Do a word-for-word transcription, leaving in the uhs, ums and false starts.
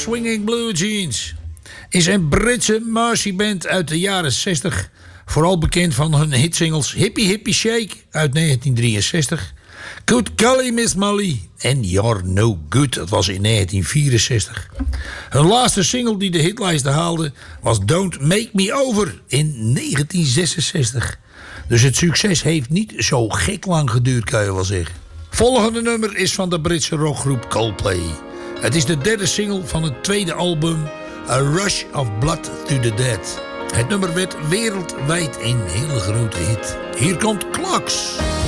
Swinging Blue Jeans is een Britse marchyband uit de jaren zestig. Vooral bekend van hun hitsingles Hippie Hippie Shake uit negentien drieënzestig... Good Golly Miss Molly en You're No Good, dat was in negentien vierenzestig. Hun laatste single die de hitlijsten haalde was Don't Make Me Over in negentien zesenzestig. Dus het succes heeft niet zo gek lang geduurd, kan je wel zeggen. Volgende nummer is van de Britse rockgroep Coldplay. Het is de derde single van het tweede album A Rush of Blood to the Dead. Het nummer werd wereldwijd een hele grote hit. Hier komt Clocks.